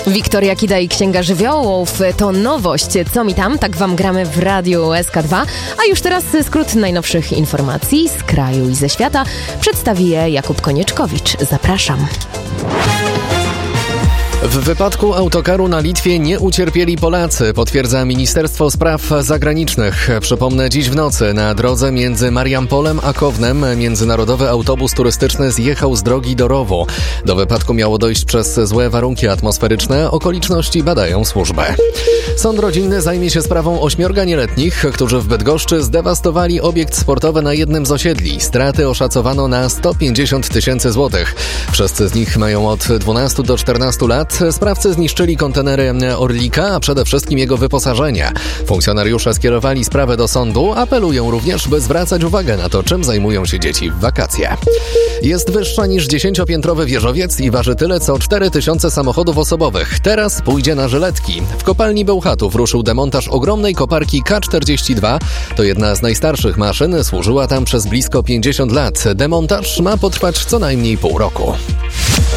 Wiktoria Kida i Księga Żywiołów to nowość. Co mi tam? Tak wam gramy w Radiu SK2. A już teraz skrót najnowszych informacji z kraju i ze świata przedstawi je Jakub Konieczkowicz. Zapraszam. W wypadku autokaru na Litwie nie ucierpieli Polacy, potwierdza Ministerstwo Spraw Zagranicznych. Przypomnę, dziś w nocy na drodze między Mariampolem a Kownem międzynarodowy autobus turystyczny zjechał z drogi do Rowu. Do wypadku miało dojść przez złe warunki atmosferyczne. Okoliczności badają służby. Sąd rodzinny zajmie się sprawą 8 nieletnich, którzy w Bydgoszczy zdewastowali obiekt sportowy na jednym z osiedli. Straty oszacowano na 150 000 złotych. Wszyscy z nich mają od 12 do 14 lat. Sprawcy zniszczyli kontenery Orlika, a przede wszystkim jego wyposażenie. Funkcjonariusze skierowali sprawę do sądu, apelują również, by zwracać uwagę na to, czym zajmują się dzieci w wakacje. Jest wyższa niż 10-piętrowy wieżowiec i waży tyle co 4000 samochodów osobowych. Teraz pójdzie na żyletki. W kopalni Bełchatów ruszył demontaż ogromnej koparki K42. To jedna z najstarszych maszyn, służyła tam przez blisko 50 lat. Demontaż ma potrwać co najmniej pół roku.